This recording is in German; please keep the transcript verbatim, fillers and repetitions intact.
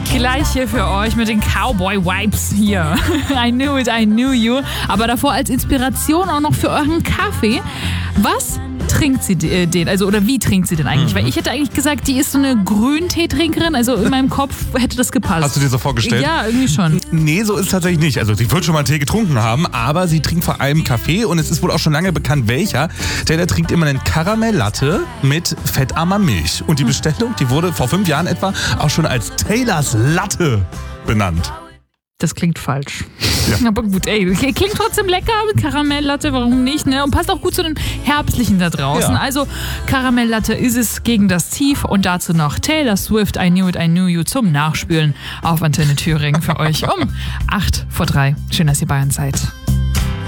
Gleich hier für euch mit den Cowboy-Vibes hier. I knew it, I knew you. Aber davor als Inspiration auch noch für euren Kaffee. Was trinkt sie den? Also, oder wie trinkt sie den eigentlich? Mhm. Weil ich hätte eigentlich gesagt, die ist so eine Grünteetrinkerin. Also in meinem Kopf hätte das gepasst. Hast du dir so vorgestellt? Ja, irgendwie schon. Nee, so ist es tatsächlich nicht. Also sie wird schon mal Tee getrunken haben, aber sie trinkt vor allem Kaffee und es ist wohl auch schon lange bekannt, welcher. Taylor trinkt immer einen Karamell-Latte mit fettarmer Milch. Und die Bestellung, die wurde vor fünf Jahren etwa auch schon als Taylors Latte benannt. Das klingt falsch. Ja. Aber gut, ey, klingt trotzdem lecker mit Karamelllatte, warum nicht, ne? Und passt auch gut zu den Herbstlichen da draußen. Ja. Also Karamelllatte ist es gegen das Tief und dazu noch Taylor Swift, I Knew It, I Knew You zum Nachspülen auf Antenne Thüringen für euch um acht vor drei. Schön, dass ihr bei uns seid.